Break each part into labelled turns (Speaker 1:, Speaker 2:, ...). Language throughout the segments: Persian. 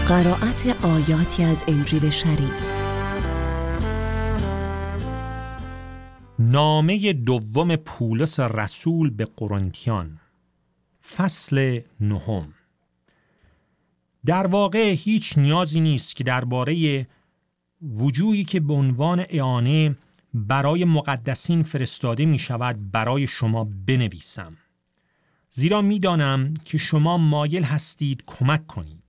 Speaker 1: قرائت آیاتی از انجیل شریف.
Speaker 2: نامه دوم پولس رسول به قرنتیان، فصل 9. در واقع هیچ نیازی نیست که درباره وجوهی که به عنوان اعانه برای مقدسین فرستاده می شود برای شما بنویسم، زیرا می دانم که شما مایل هستید کمک کنید.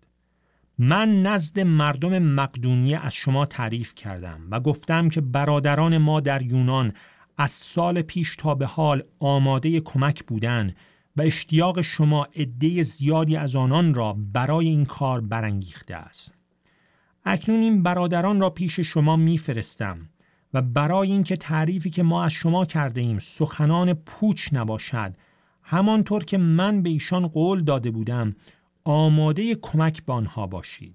Speaker 2: من نزد مردم مقدونیه از شما تعریف کردم و گفتم که برادران ما در یونان از سال پیش تا به حال آماده کمک بودند و اشتیاق شما عده زیادی از آنان را برای این کار برانگیخته است. اکنون این برادران را پیش شما میفرستم و برای اینکه تعریفی که ما از شما کرده ایم سخنان پوچ نباشد، همانطور که من به ایشان قول داده بودم آماده کمک به آنها باشید.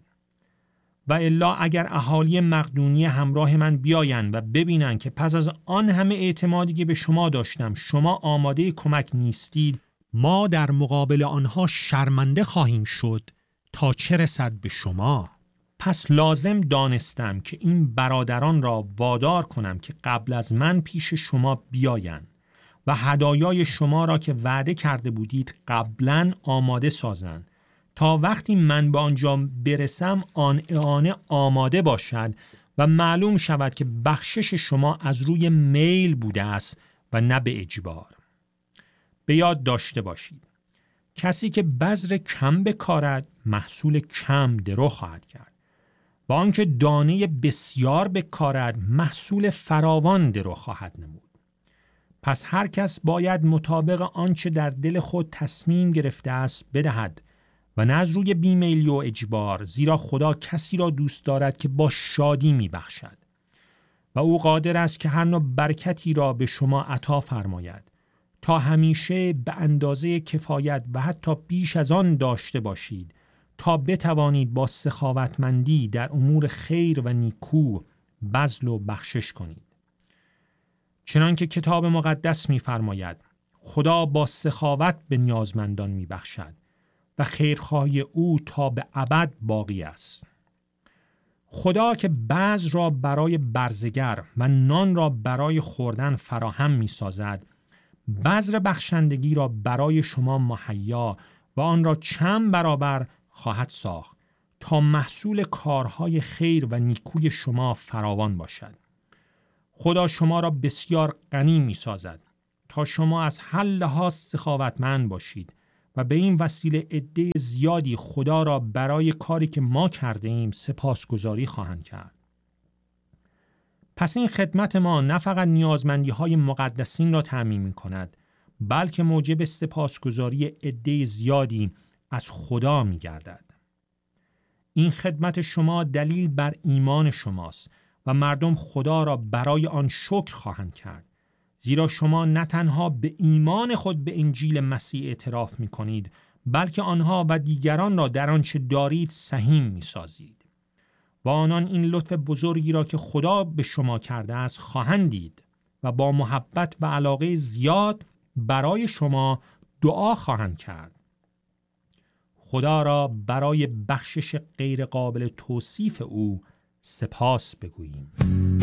Speaker 2: و الا اگر اهالی مقدونیه همراه من بیایند و ببینند که پس از آن همه اعتمادی که به شما داشتم شما آماده کمک نیستید، ما در مقابل آنها شرمنده خواهیم شد تا چه رسد به شما. پس لازم دانستم که این برادران را وادار کنم که قبل از من پیش شما بیایند و هدایای شما را که وعده کرده بودید قبلا آماده سازند تا وقتی من به آنجا برسم آن اعانه آماده باشد و معلوم شود که بخشش شما از روی میل بوده است و نه به اجبار. به یاد داشته باشید کسی که بذر کم بکارد محصول کم درو خواهد کرد و آنکه دانه بسیار بکارد محصول فراوان درو خواهد نمود. پس هر کس باید مطابق آنچه در دل خود تصمیم گرفته است بدهد و نه از روی بیمیلی و اجبار، زیرا خدا کسی را دوست دارد که با شادی میبخشد و او قادر است که هر نوع برکتی را به شما عطا فرماید تا همیشه به اندازه کفایت و حتی بیش از آن داشته باشید تا بتوانید با سخاوتمندی در امور خیر و نیکو بذل و بخشش کنید. چنانکه کتاب مقدس می‌فرماید خدا با سخاوت به نیازمندان می‌بخشد و خیرخواهی او تا به ابد باقی است. خدا که بذر را برای برزگر و نان را برای خوردن فراهم می‌سازد، بذر بخشندگی را برای شما مهیا و آن را چند برابر خواهد ساخت تا محصول کارهای خیر و نیکوی شما فراوان باشد. خدا شما را بسیار غنی می‌سازد تا شما از هر لحاظ سخاوتمند باشید و به این وسیله عده زیادی خدا را برای کاری که ما کرده ایم سپاسگزاری خواهند کرد. پس این خدمت ما نه فقط نیازمندی‌های مقدسین را تأمین می‌کند، بلکه موجب سپاسگزاری عده زیادی از خدا می‌گردد. این خدمت شما دلیل بر ایمان شماست و مردم خدا را برای آن شکر خواهند کرد، زیرا شما نه تنها به ایمان خود به انجیل مسیح اعتراف می‌کنید، بلکه آنها و دیگران را در آنچه دارید سهیم می‌سازید و آنان این لطف بزرگی را که خدا به شما کرده است خواهند دید و با محبت و علاقه زیاد برای شما دعا خواهند کرد. خدا را برای بخشش غیر قابل توصیف او سپاس بگوییم.